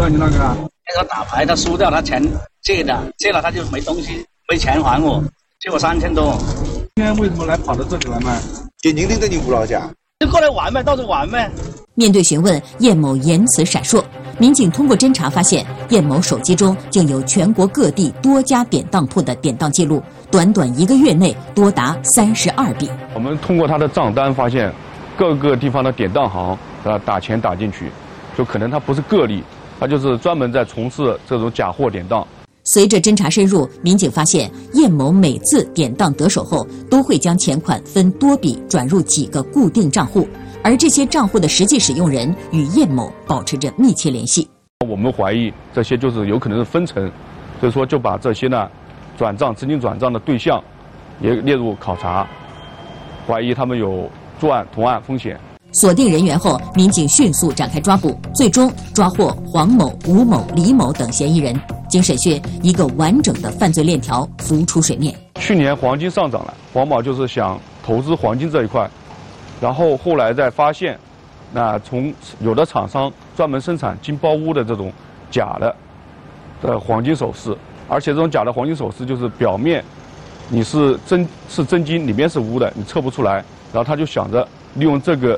了你那个？ 他打牌，他输掉，他钱借了他就没东西，没钱还我，借我3000多。 今天为什么来跑到这里来卖？ 眼睛盯着你吴老家， 就过来玩呗，到处玩呗。 面对询问，叶某言辞闪烁。民警通过侦查发现，叶某手机中竟有全国各地多家典当铺的典当记录，短短1个月内多达32笔。 我们通过他的账单发现，各个地方的典当行打钱打进去，就可能他不是个例，他就是专门在从事这种假货典当。 随着侦查深入，民警发现叶某每次典当得手后，都会将钱款分多笔转入几个固定账户，而这些账户的实际使用人与叶某保持着密切联系。 我们怀疑这些就是有可能是分成，所以说就把这些呢资金转账的对象也列入考察，怀疑他们有作案同案风险。 锁定人员后，民警迅速展开抓捕，最终抓获黄某、吴某、李某等嫌疑人。经审讯，一个完整的犯罪链条浮出水面。 去年黄金上涨了，黄某就是想投资黄金这一块，然后后来再发现，从有的厂商专门生产金包屋的这种假的黄金首饰，而且这种假的黄金首饰就是表面你是真金，里面是钨的，你测不出来，然后他就想着利用这个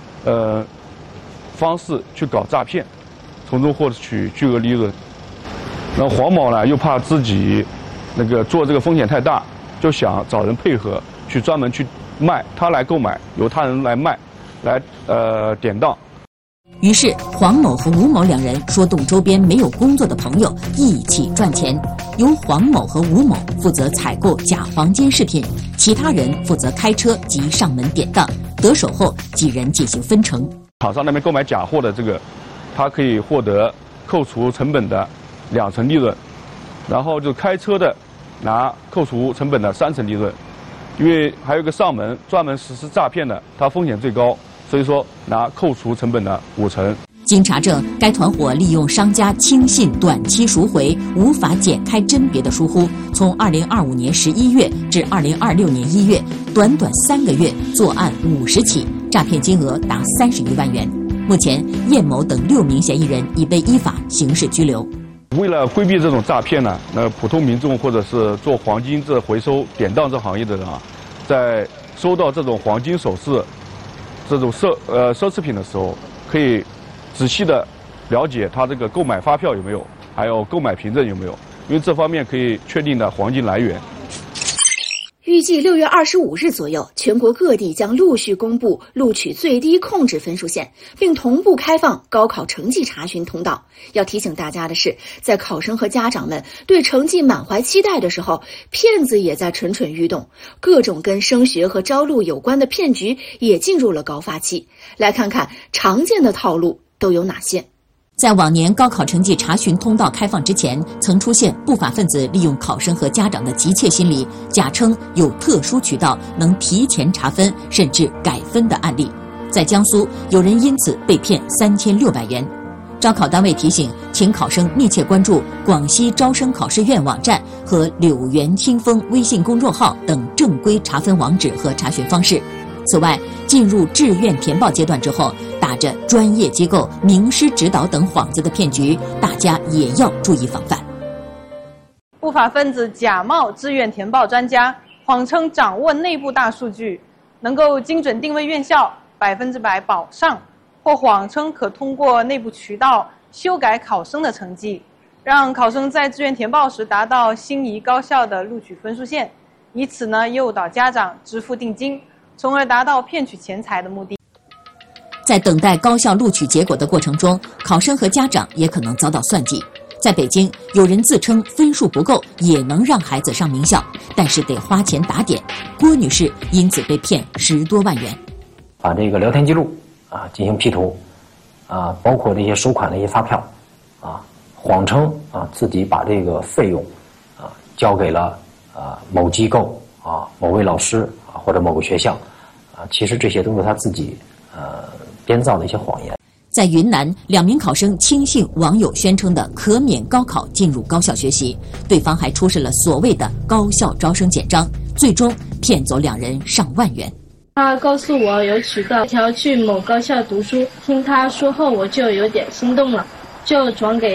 方式去搞诈骗，从中获取巨额利润。然后黄某呢又怕自己做这个风险太大，就想找人配合去专门去卖，他来购买，由他人来卖，来典当。 于是黄某和吴某两人说动周边没有工作的朋友一起赚钱，由黄某和吴某负责采购假黄金饰品，其他人负责开车及上门典当。得手后，几人进行分成。 厂商那边购买假货的他可以获得扣除成本的2成利润，然后就开车的拿扣除成本的3成利润，因为还有个上门专门实施诈骗的，他风险最高，所以说拿扣除成本的5成。 经查证，该团伙利用商家轻信短期赎回、无法检开甄别的疏忽，从2025年11月至2026年1月，短短3个月作案50起，诈骗金额达31万元。目前，叶某等6名嫌疑人已被依法刑事拘留。 为了规避这种诈骗呢，普通民众或者是做黄金回收典当这行业的人在收到这种黄金首饰、这种奢侈品的时候，可以仔细的了解他这个购买发票有没有，还有购买凭证有没有，因为这方面可以确定的黄金来源。 预计6月25日左右，全国各地将陆续公布录取最低控制分数线，并同步开放高考成绩查询通道。要提醒大家的是，在考生和家长们对成绩满怀期待的时候，骗子也在蠢蠢欲动，各种跟升学和招录有关的骗局也进入了高发期。来看看常见的套路都有哪些。 在往年高考成绩查询通道开放之前，曾出现不法分子利用考生和家长的急切心理，假称有特殊渠道能提前查分甚至改分的案例。在江苏，有人因此被骗3600元。招考单位提醒，请考生密切关注广西招生考试院网站和柳园清风微信公众号等正规查分网址和查询方式。此外，进入志愿填报阶段之后，打着专业机构、名师指导等幌子的骗局，大家也要注意防范。 不法分子假冒志愿填报专家，谎称掌握内部大数据，能够精准定位院校，100%保上，或谎称可通过内部渠道修改考生的成绩，让考生在志愿填报时达到心仪高校的录取分数线，以此诱导家长支付定金，从而达到骗取钱财的目的。 在等待高校录取结果的过程中，考生和家长也可能遭到算计。在北京，有人自称分数不够也能让孩子上名校，但是得花钱打点。郭女士因此被骗10多万元。 把这个聊天记录进行 P 图包括这些收款的一些发票谎称自己把这个费用交给了某机构某位老师或者某个学校其实这些都是他自己编造的一些谎言。 在云南，2名考生轻信网友宣称的可免高考进入高校学习，对方还出示了所谓的高校招生简章，最终骗走2人上万元。 他告诉我有渠道要去某高校读书，听他说后我就有点心动了，就转给